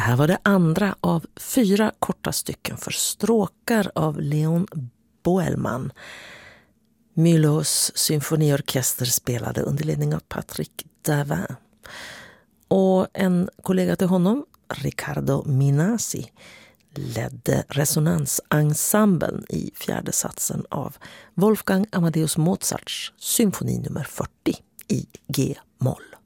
här var det andra av 4 korta stycken för stråkar av Leon Boelman. Mulhous symfoniorkester spelade under ledning av Patrick Davin. Och en kollega till honom, Riccardo Minasi, ledde resonansensemblen i 4:e satsen av Wolfgang Amadeus Mozarts symfoni nummer 40 i G-moll.